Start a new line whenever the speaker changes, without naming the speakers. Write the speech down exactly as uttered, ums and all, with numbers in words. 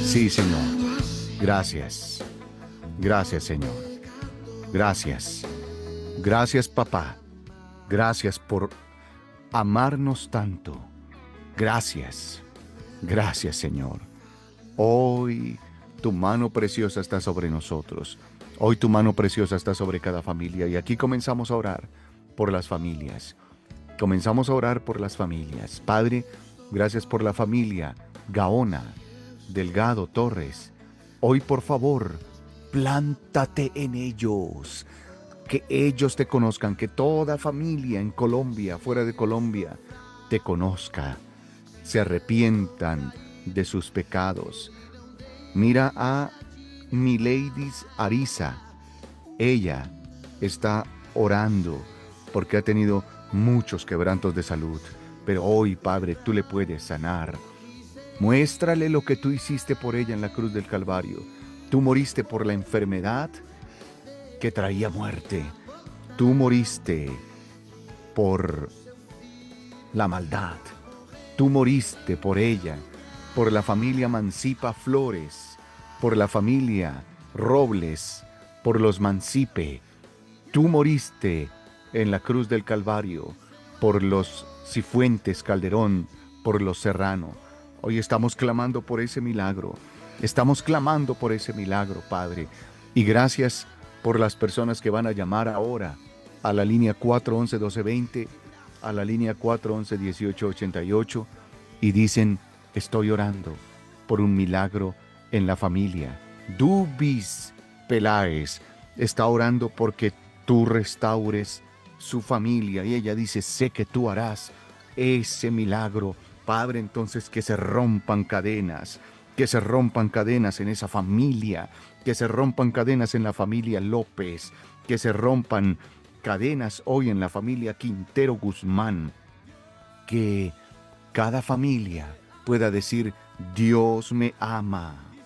Sí, Señor. Gracias. Gracias, Señor. Gracias. Gracias, papá. Gracias por amarnos tanto. Gracias. Gracias, Señor. Hoy tu mano preciosa está sobre nosotros. Hoy tu mano preciosa está sobre cada familia. Y aquí comenzamos a orar por las familias. Comenzamos a orar por las familias. Padre, gracias por la familia Gaona, Delgado, Torres. Hoy, por favor, plántate en ellos. Que ellos te conozcan, que toda familia en Colombia, fuera de Colombia, te conozca. Se arrepientan de sus pecados. Mira a Mileidis Ariza. Ella está orando porque ha tenido muchos quebrantos de salud. Pero hoy, Padre, tú le puedes sanar. Muéstrale lo que tú hiciste por ella en la cruz del Calvario. Tú moriste por la enfermedad que traía muerte. Tú moriste por la maldad. Tú moriste por ella, por la familia Mancipa Flores, por la familia Robles, por los Mancipe. Tú moriste en la cruz del Calvario por los Cifuentes Calderón, por los Serrano. Hoy estamos clamando por ese milagro. Estamos clamando por ese milagro, Padre. Y gracias por las personas que van a llamar ahora a la línea cuatro once, doce veinte, a la línea cuatro once, dieciocho ochenta y ocho y dicen, estoy orando por un milagro en la familia. Dubis Peláez está orando porque tú restaures su familia y ella dice, sé que tú harás ese milagro. Padre, entonces que se rompan cadenas, que se rompan cadenas en esa familia, que se rompan cadenas en la familia López, que se rompan cadenas hoy en la familia Quintero Guzmán, que cada familia pueda decir, Dios me ama,